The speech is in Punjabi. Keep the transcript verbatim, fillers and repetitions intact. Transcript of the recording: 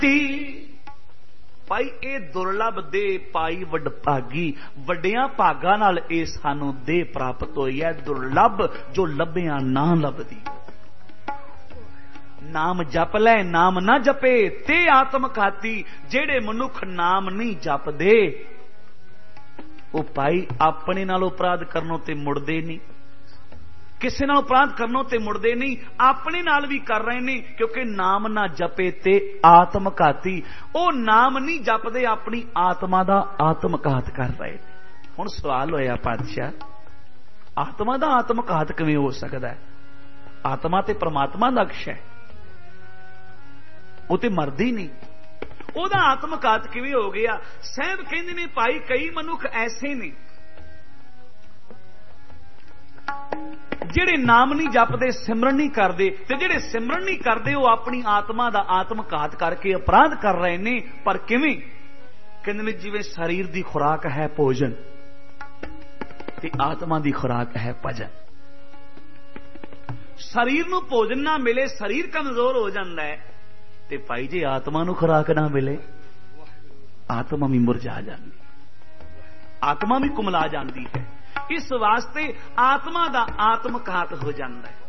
ਤੀ। ਭਾਈ ਇਹ ਦੁਰਲਭ ਦੇ ਪਾਈ ਵਡਭਾਗੀ, ਵੱਡਿਆਂ ਭਾਗਾਂ ਨਾਲ ਇਹ ਸਾਨੂੰ ਦੇਹ ਪ੍ਰਾਪਤ ਹੋਈ ਹੈ। ਦੁਰਲਭ ਜੋ ਲੱਭਿਆ ਨਾ ਲੱਭਦੀ। ਨਾਮ ਜਪ ਲੈ ਨਾਮ ਨਾ ਜਪੇ ਤੇ ਆਤਮ ਘਾਤੀ। ਜਿਹੜੇ ਮਨੁੱਖ ਨਾਮ ਨਹੀਂ ਜਪਦੇ ਉਹ ਭਾਈ ਆਪਣੇ ਨਾਲ ਅਪਰਾਧ ਕਰਨੋਂ ਤੇ ਮੁੜਦੇ ਨਹੀਂ, ਕਿਸੇ ਨਾਲ ਅਪਰਾਧ ਕਰਨੋਂ ਤੇ ਮੁੜਦੇ ਨਹੀਂ, ਆਪਣੇ ਨਾਲ ਵੀ ਕਰ ਰਹੇ ਨੇ। ਕਿਉਂਕਿ ਨਾਮ ਨਾ ਜਪੇ ਤੇ ਆਤਮ ਘਾਤੀ। ਉਹ ਨਾਮ ਨਹੀਂ ਜਪਦੇ, ਆਪਣੀ ਆਤਮਾ ਦਾ ਆਤਮ ਘਾਤ ਕਰ ਰਹੇ। ਹੁਣ ਸਵਾਲ ਹੋਇਆ ਪਾਤਸ਼ਾਹ, ਆਤਮਾ ਦਾ ਆਤਮ ਘਾਤ ਕਿਵੇਂ ਹੋ ਸਕਦਾ ਹੈ? ਆਤਮਾ ਤੇ ਪ੍ਰਮਾਤਮਾ ਦਾ ਅਕਸ਼ ਹੈ, ਉਹ ਤੇ ਮਰਦੀ ਨਹੀਂ, ਉਹਦਾ ਆਤਮ ਘਾਤ ਕਿਵੇਂ ਹੋ ਗਿਆ? ਸਾਹਿਬ ਕਹਿੰਦੇ ਨੇ ਭਾਈ ਕਈ ਮਨੁੱਖ ਐਸੇ ਨੇ ਜਿਹੜੇ ਨਾਮ ਨਹੀਂ ਜਪਦੇ, ਸਿਮਰਨ ਨਹੀਂ ਕਰਦੇ, ਤੇ ਜਿਹੜੇ ਸਿਮਰਨ ਨਹੀਂ ਕਰਦੇ ਉਹ ਆਪਣੀ ਆਤਮਾ ਦਾ ਆਤਮ ਘਾਤ ਕਰਕੇ ਅਪਰਾਧ ਕਰ ਰਹੇ ਨੇ। ਪਰ ਕਿਵੇਂ? ਕਹਿੰਦੇ ਨੇ ਜਿਵੇਂ ਸਰੀਰ ਦੀ ਖੁਰਾਕ ਹੈ ਭੋਜਨ ਤੇ ਆਤਮਾ ਦੀ ਖੁਰਾਕ ਹੈ ਭਜਨ। ਸਰੀਰ ਨੂੰ ਭੋਜਨ ਨਾ ਮਿਲੇ ਸਰੀਰ ਕਮਜ਼ੋਰ ਹੋ ਜਾਂਦਾ ਹੈ, ਤੇ ਭਾਈ ਜੇ ਆਤਮਾ ਨੂੰ ਖੁਰਾਕ ਨਾ ਮਿਲੇ ਆਤਮਾ ਵੀ ਮੁਰਝਾ ਜਾਂਦੀ, ਆਤਮਾ ਵੀ ਕੁਮਲਾ ਜਾਂਦੀ ਹੈ। ਇਸ ਵਾਸਤੇ ਆਤਮਾ ਦਾ ਆਤਮ ਘਾਤ ਹੋ ਜਾਂਦਾ ਹੈ।